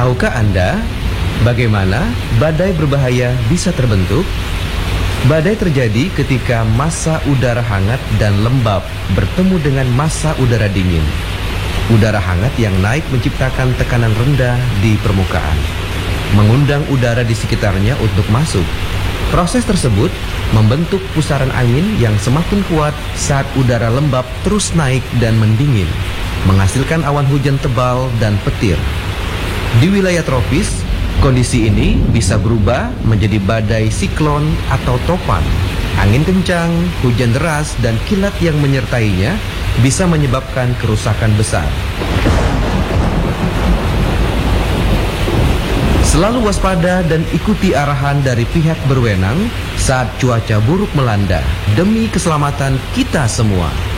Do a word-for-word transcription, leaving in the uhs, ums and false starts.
Tahukah Anda bagaimana badai berbahaya bisa terbentuk? Badai terjadi ketika massa udara hangat dan lembab bertemu dengan massa udara dingin. Udara hangat yang naik menciptakan tekanan rendah di permukaan, mengundang udara di sekitarnya untuk masuk. Proses tersebut membentuk pusaran angin yang semakin kuat saat udara lembab terus naik dan mendingin, menghasilkan awan hujan tebal dan petir. Di wilayah tropis, kondisi ini bisa berubah menjadi badai siklon atau topan. Angin kencang, hujan deras, dan kilat yang menyertainya bisa menyebabkan kerusakan besar. Selalu waspada dan ikuti arahan dari pihak berwenang saat cuaca buruk melanda demi keselamatan kita semua.